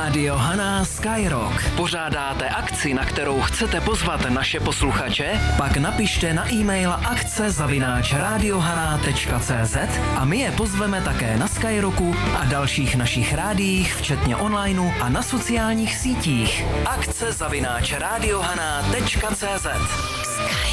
Rádio Hana Skyrock. Pořádáte akci, na kterou chcete pozvat naše posluchače? Pak napište na e-mail akce@radiohana.cz a my je pozveme také na Skyrocku a dalších našich rádiích, včetně onlineu a na sociálních sítích. akce@radiohana.cz